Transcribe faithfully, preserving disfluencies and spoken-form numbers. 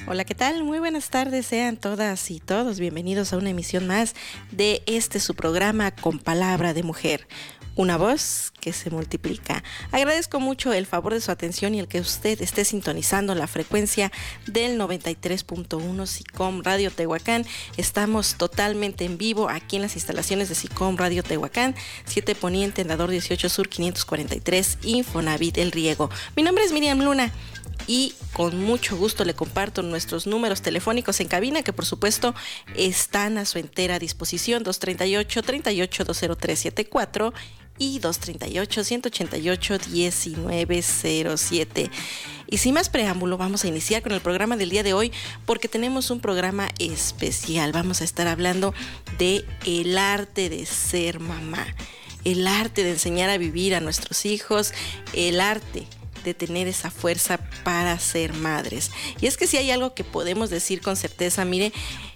Hola, ¿qué tal? Muy buenas tardes, sean todas y todos bienvenidos a una emisión más de este su programa Con Palabra de Mujer, una voz que se multiplica. Agradezco mucho el favor de su atención y el que usted esté sintonizando la frecuencia del noventa y tres punto uno SICOM Radio Tehuacán. Estamos totalmente en vivo aquí en las instalaciones de SICOM Radio Tehuacán, siete Poniente, Andador dieciocho Sur, quinientos cuarenta y tres, Infonavit El Riego. Mi nombre es Miriam Luna y con mucho gusto le comparto nuestros números telefónicos en cabina, que por supuesto están a su entera disposición: dos treinta y ocho, treinta y ocho, dos cero tres siete cuatro y dos treinta y ocho, ciento ochenta y ocho, diecinueve cero siete. Y sin más preámbulo, vamos a iniciar con el programa del día de hoy, porque tenemos un programa especial. Vamos a estar hablando de el arte de ser mamá, el arte de enseñar a vivir a nuestros hijos, el arte de tener esa fuerza para ser madres. Y es que si hay algo que podemos decir con certeza, mire,